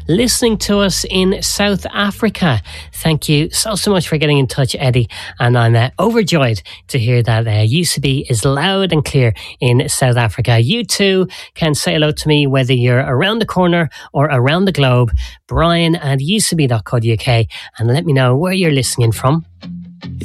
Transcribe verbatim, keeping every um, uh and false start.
listening to us in South Africa. Thank you so, so much for getting in touch, Eddie. And I'm uh, overjoyed to hear that uh, U C B is loud and clear in South Africa. You too can say hello to me, whether you're around the corner or around the globe. Brian at u c b dot co dot u k, and let me know where you're listening from.